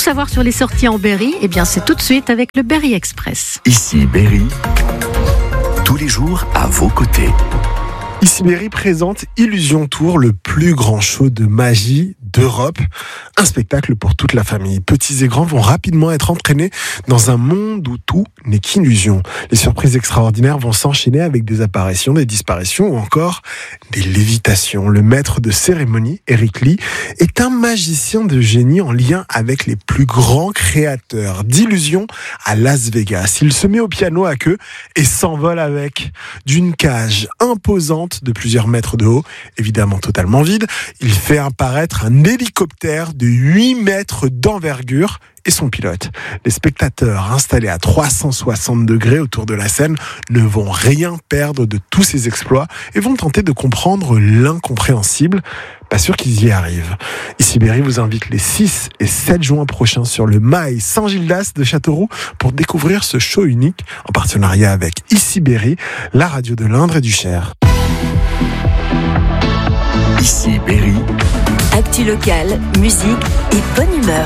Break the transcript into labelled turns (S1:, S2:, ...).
S1: savoir sur les sorties en Berry, eh bien c'est tout de suite avec le Berry Express.
S2: Ici Berry, tous les jours à vos côtés.
S3: Ici Berry présente Illusion Tour, le plus grand show de magie d'Europe. Un spectacle pour toute la famille. Petits et grands vont rapidement être entraînés dans un monde où tout n'est qu'illusion. Les surprises extraordinaires vont s'enchaîner avec des apparitions, des disparitions ou encore des lévitations. Le maître de cérémonie, Eric Lee, est un magicien de génie en lien avec les plus grands créateurs d'illusions à Las Vegas. Il se met au piano à queue et s'envole avec d'une cage imposante de plusieurs mètres de haut, évidemment totalement vide. Il fait apparaître un hélicoptère de 8 mètres d'envergure et son pilote. Les spectateurs installés à 360 degrés autour de la scène ne vont rien perdre de tous ces exploits et vont tenter de comprendre l'incompréhensible. Pas sûr qu'ils y arrivent. Ici Berry vous invite les 6 et 7 juin prochains sur le Mail Saint-Gildas de Châteauroux pour découvrir ce show unique en partenariat avec Ici Berry, la radio de l'Indre et du Cher.
S2: Ici Berry.
S4: Actu locale, musique et bonne humeur.